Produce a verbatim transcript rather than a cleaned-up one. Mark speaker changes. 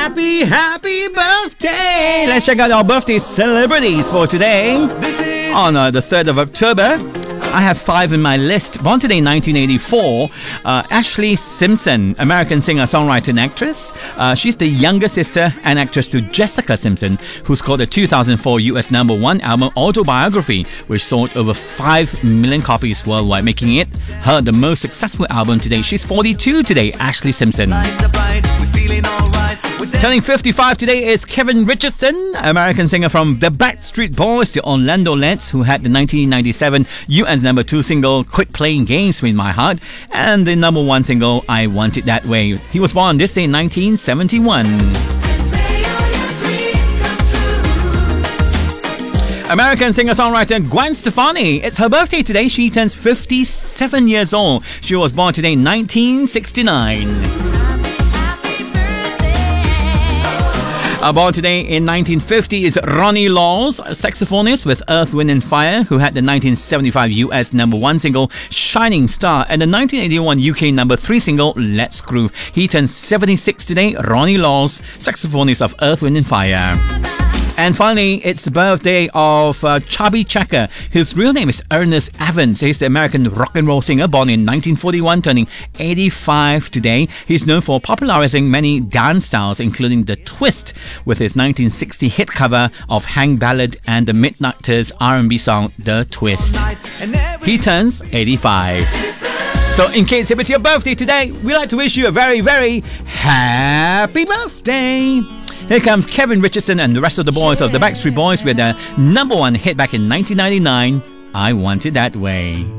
Speaker 1: happy, happy birthday! Let's check out our birthday celebrities for today. On uh, the third of October, I have five in my list. Born today in nineteen eighty-four, uh, Ashlee Simpson, American singer, songwriter and actress. Uh, she's the younger sister and actress to Jessica Simpson, who scored a two thousand four U S number one album, Autobiography, which sold over five million copies worldwide, making it her the most successful album today. She's forty-two today, Ashlee Simpson. Turning fifty-five today is Kevin Richardson, American singer from the Backstreet Boys, the Orlando Lads, who had the nineteen ninety-seven U S number two single Quit Playing Games with My Heart and the number one single I Want It That Way. He was born this day in nineteen seventy-one. American singer-songwriter Gwen Stefani. It's her birthday today. She turns fifty-seven years old. She was born today in nineteen sixty-nine. Uh, born today in nineteen fifty is Ronnie Laws, a saxophonist with Earth, Wind and Fire, who had the nineteen seventy-five U S number one single Shining Star and the nineteen eighty-one U K number three single Let's Groove. He turns seventy-six today. Ronnie Laws, saxophonist of Earth, Wind and Fire. And finally, it's the birthday of uh, Chubby Checker. His real name is Ernest Evans. He's the American rock and roll singer born in nineteen forty-one, turning eighty-five today. He's known for popularizing many dance styles, including the twist, with his nineteen sixty hit cover of Hang Ballad and the Midnighters R and B song The Twist. He turns eighty-five. So in case it was your birthday today, we'd like to wish you a very, very happy birthday. Here comes Kevin Richardson and the rest of the boys of the Backstreet Boys with their number one hit back in nineteen ninety-nine, I Want It That Way.